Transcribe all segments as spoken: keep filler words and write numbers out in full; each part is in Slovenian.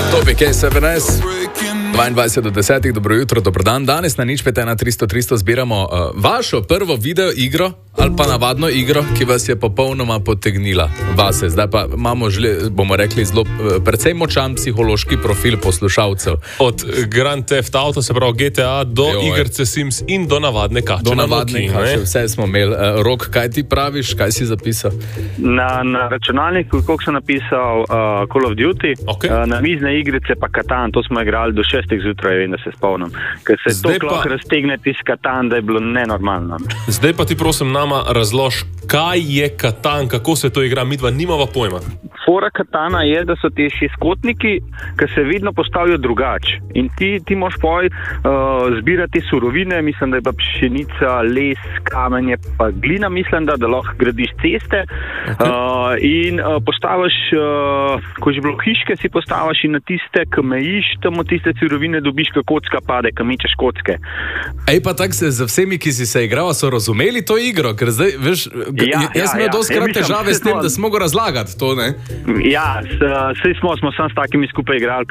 Topik je sedemnajst, dvaindvajset do desetih, dobro jutro, dobro dan. Danes na nič pet ena tristo tristo zbiramo uh, vašo prvo video igro ali pa navadno igro, ki vas je popolnoma potegnila vase. Zdaj pa imamo, žele, bomo rekli, zelo precej močan psihološki profil poslušalcev. Od Grand Theft Auto, se pravi G T A, do jo, igrice Sims in do navadne kače. Do navadne kače, vse smo imeli. Uh, Rok, kaj ti praviš, kaj si zapisal? Na, na računalniku, koliko sem napisal uh, Call of Duty, okay. uh, na mizne igrice pa Katan, to smo igrali do šestih zjutraj, vem, da se spomnim. Ker se Zdaj to lahko pa... raztegne tisti Katan, da je bilo nenormalno. Zdaj pa ti prosim nama razlož, kaj je Katan, kako se to igra, midva nimava pojma. Fora Katana je, da so ti šestkotniki, ki se vedno postavijo drugače. In ti, ti moš poj uh, zbirati surovine, mislim, da je pa pšenica, les, kamenje, pa glina, mislim, da, da lahko gradiš ceste. Okay. Uh, in uh, postaviš, uh, ko že bilo hiške, si postaviš in na tiste, ki mejiš, tam od tiste surovine dobiš, kako kocka pade, ki mečeš kocke. Ej, pa tak se za vsemi, ki si se igrala, so razumeli to igro, ker zdaj, veš, ja, jaz sem imel ja, doskrat ja, težave s tem, da smo go razlagati to, ne? Ja, vsi smo, smo sam s takimi skupaj igrali,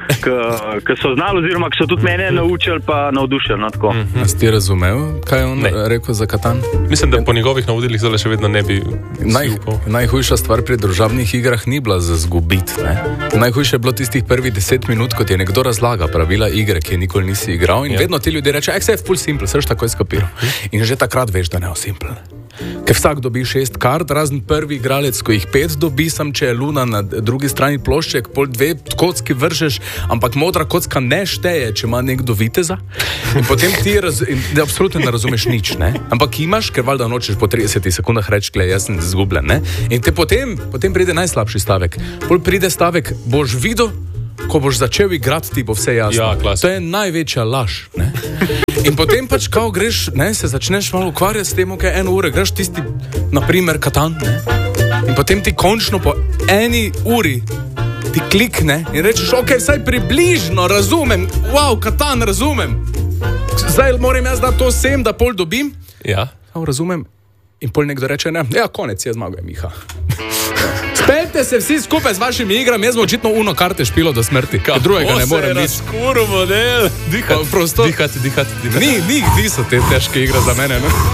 ki so znali oziroma ki so tudi mene naučili pa navdušili. No, tako. Mm-hmm. A si ti razumel, kaj je on ne. rekel za Katan? Mislim, da po njegovih navodilih zdaj še vedno ne bi Naj, Najhujša stvar pri družabnih igrah ni bila za zgubiti. Najhujše je bilo tistih prvih deset minut, ko ti je nekdo razlaga pravila igre, ki je nikoli nisi igral in ja. vedno ti ljudje reče, ek se je full simple, seš takoj skapiral. In že takrat veš, da ne je simple. Ker vsak dobi šest kart, razen prvi igralec, ko jih pet dobi, sam če je luna na drugi strani plošče, pol dve kocki vržeš, ampak modra kocka ne šteje, če ima nekdo viteza. In potem ti raz, in, absolutno ne razumeš nič, ne? Ampak imaš, ker valjda nočeš po tridesetih sekundah reči, glej, jaz sem izgubljen, ne? In te potem, potem pride najslabši stavek. Pol pride stavek, boš videl, ko boš začel igrati, ti bo vse jasno. Ja, to je največja laž, ne? In potem pač, kao greš, ne, se začneš malo ukvarjati s tem, kaj eno ure greš tisti, naprimer, Katan, ne? In potem ti končno po eni uri ti klikne in rečeš, ok, vsaj približno razumem, wow, Katan, razumem. Zdaj moram jaz dati to sem, da pol dobim. Ja. Kao razumem. In pol nekdo reče, ne, ja, konec, jaz zmagujem, Miha. Spete se vsi skupaj z vašimi igrami, jaz bom očitno uno karte špilo do smrti. Kaj drugega ne morem biti. Razkuro model. Dihati, dihati, dihati. Ni, ni, niso te težke igre za mene, ne?